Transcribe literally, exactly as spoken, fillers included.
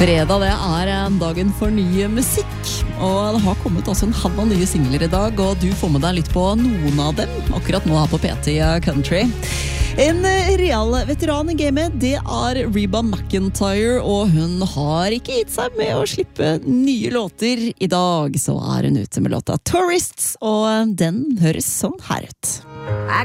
Fredag, det er dagen for ny musikk, og det har kommet også en halv av nye singler i dag, og du får med deg litt på noen av dem, akkurat nå her på P T Country. En real veteran i gamet, det er Reba McEntire, og hun har ikke gitt seg med å slippe nye låter. I dag så er hun ute med låta Tourists, og den høres sånn her ut.